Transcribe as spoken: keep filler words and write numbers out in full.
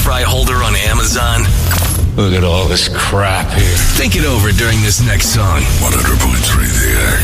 fry holder on Amazon? Look at all this crap here. Think it over during this next song. one hundred point three The X.